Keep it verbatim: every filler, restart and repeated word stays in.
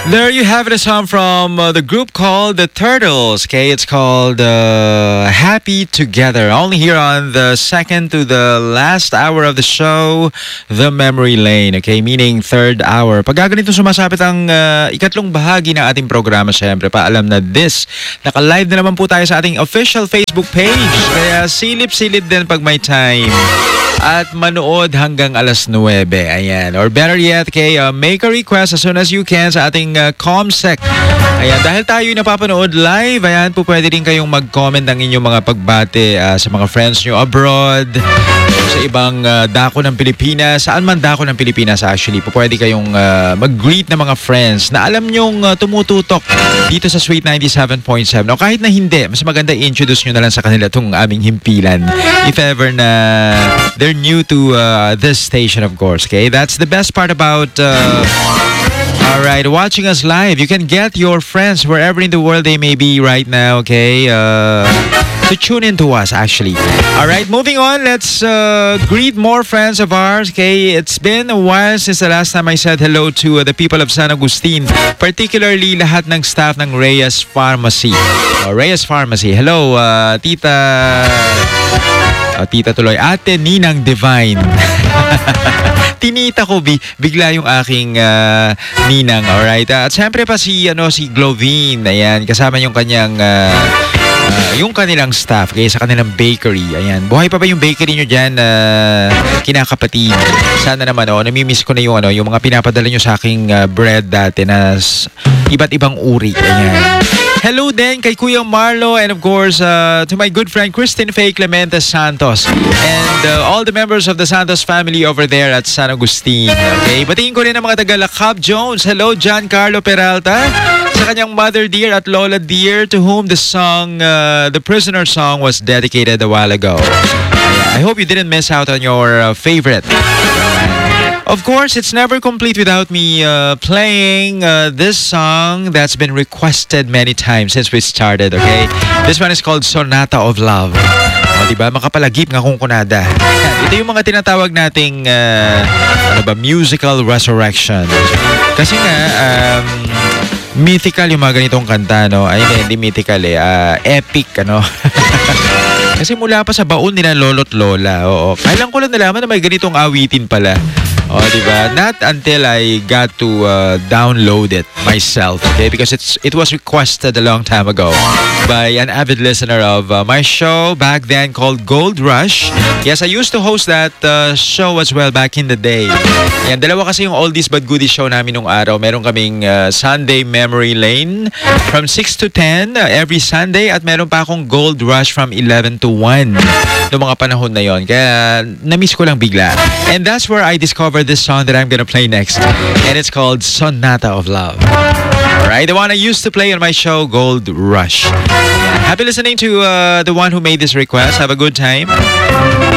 There you have it, a song from uh, the group called The Turtles. Okay, it's called uh, Happy Together. Only here on the second to the last hour of the show, The Memory Lane. Okay, meaning third hour. Pag ganito sumasapit ang uh, ikatlong bahagi ng ating programa, syempre, paalam na this. Naka-live na naman po tayo sa ating official Facebook page. Kaya silip-silip din pag may time. At manood hanggang alas nuwebe. Ayan. Or better yet, okay, uh, make a request as soon as you can sa ating uh, Comsec. Ayan. Dahil tayo napapanood live, ayan po pwede rin kayong mag-comment ng inyong mga pagbate uh, sa mga friends nyo abroad, sa ibang uh, dako ng Pilipinas. Saan man dako ng Pilipinas actually, po pwede kayong uh, mag-greet ng mga friends na alam nyong uh, tumututok dito sa Sweet ninety-seven point seven. O kahit na hindi, mas maganda i-introduce nyo na lang sa kanila itong aming himpilan. If ever na they're new to uh, this station, of course. Okay, that's the best part about uh, all right, watching us live. You can get your friends wherever in the world they may be right now. Okay, uh, to tune in to us actually. All right, moving on. Let's uh, greet more friends of ours. Okay, it's been a while since the last time I said hello to uh, the people of San Agustin, particularly lahat ng staff ng Reyes Pharmacy. Uh, Reyes Pharmacy. Hello, uh, Tita. O, tita tuloy, Ate Ninang Divine. Tinita ko bi bigla yung aking uh, ninang, alright? Uh, at siyempre pa si, ano, si Glovine, ayan, kasama yung kanyang, uh, uh, yung kanilang staff, kaya sa kanilang bakery, ayan. Buhay pa ba yung bakery nyo dyan, uh, kinakapatid? Sana naman, oh, namimiss ko na yung, ano, yung mga pinapadala nyo sa aking uh, bread dati na iba't ibang uri, ayan. Hello din kay Kuya Marlo and of course uh, to my good friend Christine Faye Clemente Santos and uh, all the members of the Santos family over there at San Agustin. Okay, batiin ko rin ang mga taga Lacab Jones. Hello, John Carlo Peralta. Sa kanyang mother dear at Lola dear to whom the song, uh, the Prisoner song was dedicated a while ago. I hope you didn't miss out on your uh, favorite. Of course, it's never complete without me uh, playing uh, this song that's been requested many times since we started, okay? This one is called Sonata of Love. O, diba? Makapalagip nga kung kunada. Ito yung mga tinatawag nating uh, ano ba, musical resurrection. Kasi nga, um, mythical yung mga ganitong kanta, no? Ay, hindi mythical eh. Uh, epic, ano? Kasi mula pa sa baon nila lolo't lola. Oo. Kailan ko lang nalaman na may ganitong awitin pala. Oh, diba? Not until I got to uh, download it myself, okay? Because it's it was requested a long time ago by an avid listener of uh, my show back then called Gold Rush. Yes, I used to host that uh, show as well back in the day. Yan, dalawa kasi yung oldies but goodies show namin nung araw. Meron kaming uh, Sunday Memory Lane from six to ten uh, every Sunday at meron pa akong Gold Rush from eleven to one noong mga panahon na yon. Kaya na-miss ko lang bigla. And that's where I discovered this song that I'm gonna play next, and it's called Sonata of Love. Alright, the one I used to play on my show, Gold Rush. Happy listening to uh, the one who made this request. Have a good time.